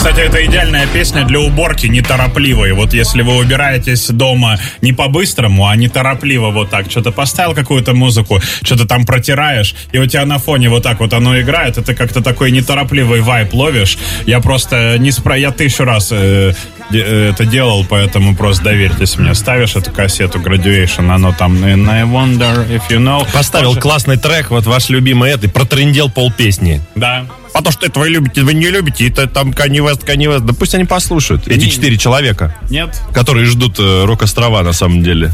Кстати, это идеальная песня для уборки неторопливой. Вот если вы убираетесь дома не по-быстрому, а неторопливо вот так, что-то поставил какую-то музыку, что-то там протираешь, и у тебя на фоне вот так вот оно играет, и ты как-то такой неторопливый вайб ловишь. Я просто я 1000 раз это делал, поэтому просто доверьтесь мне. Ставишь эту кассету Graduation, оно там And I wonder if you know. Поставил классный трек, вот ваш любимый и протрындел полпесни. Да. Потому что это вы любите, вы не любите, это там Kanye West. Да пусть они послушают. Эти 4 человека. Нет. Которые ждут Рок-острова, на самом деле.